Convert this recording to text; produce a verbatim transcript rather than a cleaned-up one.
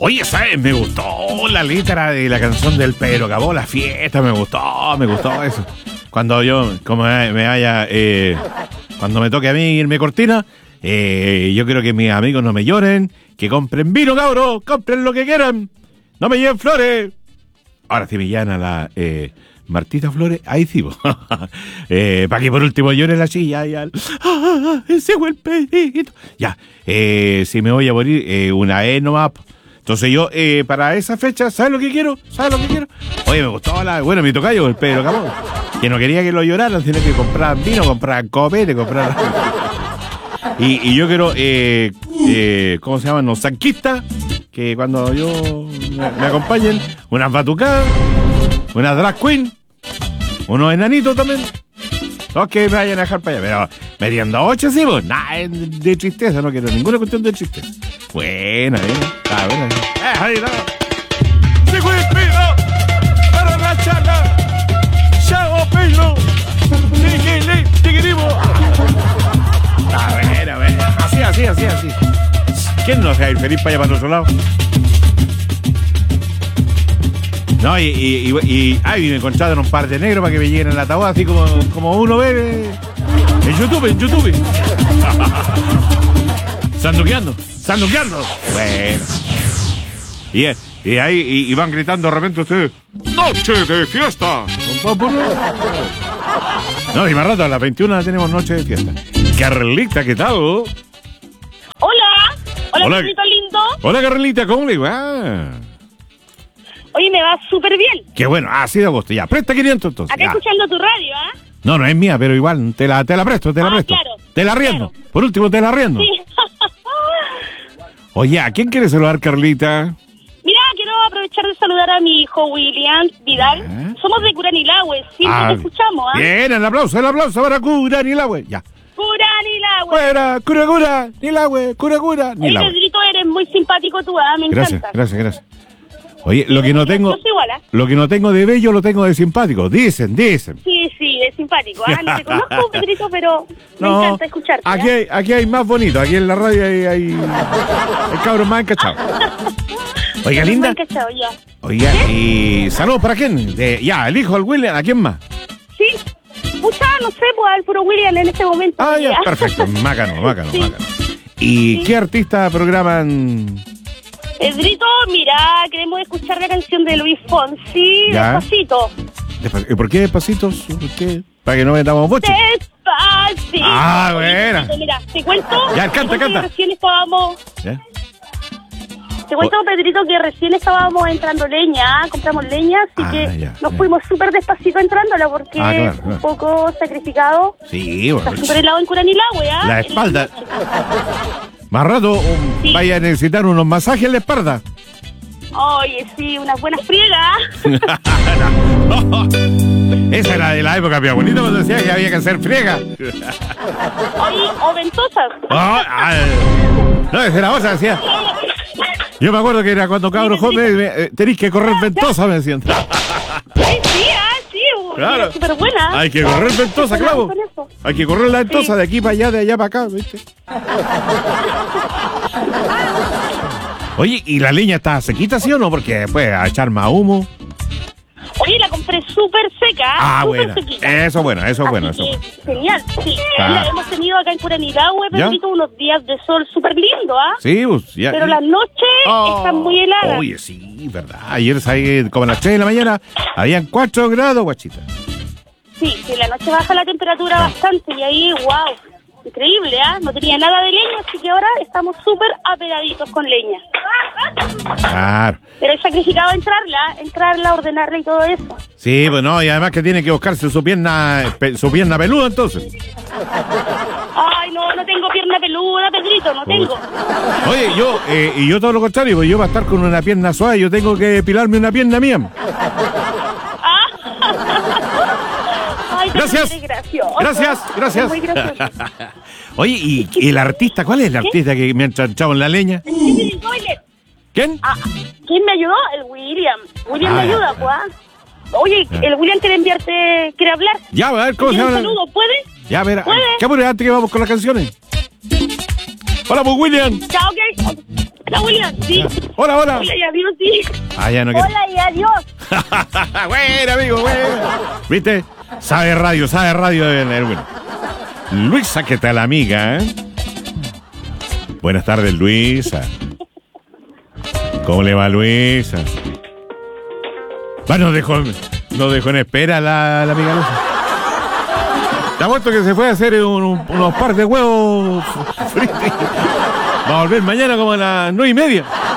Oye, ¿sabes? Me gustó la letra de la canción del Pedro Capó, la fiesta, me gustó, me gustó eso. Cuando yo, como me vaya, eh, cuando me toque a mí irme cortina, eh, yo quiero que mis amigos no me lloren, que compren vino, cabros, compren lo que quieran, no me lleven flores. Ahora si me llana la eh, Martita Flores, ahí sí, eh, para que por último llore la silla y al... ¡Ah, ese golpecito! Ya, eh, si me voy a morir, eh, una E nomás. Entonces yo, eh, para esa fecha, ¿sabes lo que quiero? ¿Sabes lo que quiero? Oye, me gustó la... Bueno, mi tocayo, el Pedro Capó, que no quería que lo lloraran, sino que compraran vino, compraran copete, compraran... y, y yo quiero, eh, eh, ¿cómo se llaman? Los zanquistas, que cuando yo me, me acompañen, unas batucadas, unas drag queen, unos enanitos también. Todos que me vayan a dejar para allá, pero metiendo ocho, sí, pues, nada de tristeza, no quiero ninguna cuestión de tristeza. Buena, ¿eh? Está buena. ¡Eh, ahí está! ¡Se cuida! ¡Para la charla! ¡Chao, Pedro! ¡Tiquili, tiquilimo! Está buena, buena. Así, así, así, así. ¿Quién no se va a ir feliz para allá, para otro lado? No, y, y, y, y ay, me encontraron un par de negros para que me lleguen en la ataúd, así como, como uno ve en YouTube, en YouTube. Sanduqueando, sanduqueando. Bueno. Y, y ahí y, y van gritando de repente ustedes, ¡noche de fiesta! No, y más rato, a las veintiuna tenemos noche de fiesta. Carlita, ¿qué tal? Hola. Hola, Hola. Pedrito lindo. Hola, Carlita, ¿cómo le va? Oye, me va súper bien. Qué bueno, así de agosto, ya. Presta quinientos entonces. Acá ya. escuchando tu radio, ¿ah? No, no es mía, pero igual te la, te la presto, te la Ah, presto. claro, te la arriendo. claro. Por último, te la arriendo. Sí. Oye, ¿a quién quieres saludar, Carlita? Mira, quiero aprovechar de saludar a mi hijo William Vidal. ¿Eh? Somos de Curanilahue, siempre Ah, te escuchamos, ¿ah? Bien, el aplauso, el aplauso para Curanilahue. Ya. Curanilahue. Fuera, cura, cura, Nilahue, cura, cura, Oye, Nilahue. Pedrito, eres muy simpático tú, ¿ah? Me Gracias, encanta. gracias, gracias. Oye, lo que no tengo, Yo soy igual, ¿ah? lo que no tengo de bello lo tengo de simpático. Dicen, dicen. Sí, sí, es simpático, ¿ah? No te conozco, Pedrito, pero me No, encanta escucharte. ¿ah? aquí hay, aquí hay más bonito. Aquí en la radio hay, hay, hay cabros más encachados. Oiga, Me linda. han cachado ya. Oiga, y saludos para quién? De, ya, el hijo del William, ¿a quién más? Sí. Pucha, no sé, pues al puro William en este momento. Ah, ya, Ya. perfecto. Mácano, mácano, Sí. mácano. ¿Y Sí. qué artista programan? Pedrito, mira, queremos escuchar la canción de Luis Fonsi, Ya. Despacito. Despa- ¿Por qué Despacito? ¿Por qué? Para que no metamos boche. Despacito. Ah, buena. Pedrito, mira, te cuento. Ya, canta, te cuento canta. que Recién estábamos, ¿Ya? te cuento, Pedrito, que recién estábamos entrando leña, ¿ah? Compramos leña, así Ah, que ya, nos ya. fuimos súper despacito entrándola porque Ah, claro, es claro. un poco sacrificado. Sí, Está bueno. súper helado en Curanilahue, ¿ah? La espalda. Más rato um, Sí. vaya a necesitar unos masajes en la espalda. Oye, sí, unas buenas friegas. Esa era de la época, mi abuelito cuando decía que había que hacer friega. Oye, o ventosas. Ah, ah, no, esa era otra, decía. Yo me acuerdo que era cuando cabros jóvenes eh, tenéis que correr ventosa, me decían. Sí, sí, ah, sí, Claro. era súper buena. Hay que correr ventosa, Con claro. eso. Hay que correr la ventosa Sí. de aquí para allá, de allá para acá, ¿viste? Oye, ¿y la leña está sequita, sí o no? Porque después a echar más humo. Oye, la compré súper seca. Ah, súper bueno. sequita. Eso es bueno, eso es bueno, Así eso es que, bueno. genial, sí. Ah. Mira, hemos tenido acá en Curanilahue, ¿Ya? Pedrito, unos días de sol súper lindo, ¿ah? Sí, pues ya. Pero las noches Oh, están muy heladas. Oye, sí, verdad. Ayer salí como a las tres de la mañana, habían cuatro grados, guachita. Sí, sí, la noche baja la temperatura bastante y ahí, wow, increíble, ¿ah? No tenía nada de leña, así que ahora estamos súper apegaditos con leña. Claro. Pero es sacrificado entrarla, entrarla, ordenarla y todo eso. Sí, pues no, y además que tiene que buscarse su pierna, pe- su pierna peluda, entonces. Ay, no, no tengo pierna peluda, Pedrito, no tengo. Oye, yo, eh, y yo todo lo contrario, pues yo para estar con una pierna suave, yo tengo que depilarme una pierna mía. Ay, pero Gracias. eres gracioso. Gracias, gracias. Muy gracioso. Oye, ¿y, y el artista? ¿Cuál es el artista que me ha chanchado en la leña? El toilet. ¿Quién? Ah, ¿quién me ayudó? El William. William Ah, me ayuda, ya, pues. Oye, Ya. el William quiere enviarte, quiere hablar. Ya, a ver, ¿cómo se ¿Quiere un llama? saludo? ¿Puede? Ya, a ver, ¿Puede? ¿qué apure antes que vamos con las canciones? Hola, pues William. Ya, ok. Hola, William, sí. Hola, hola. Hola y adiós, sí. Ah, ya no quiero. Hola y adiós. Bueno, amigo, bueno. ¿Viste? Sabe radio, sabe radio el, el bueno. Luisa, ¿qué tal, amiga? ¿Eh? Buenas tardes, Luisa. ¿Cómo le va, Luisa? Va, nos dejó, nos dejó en espera la, la amiga Luisa. Te ha puesto que se fue a hacer un, un, unos par de huevos fritos. Va a volver mañana como a las nueve y media.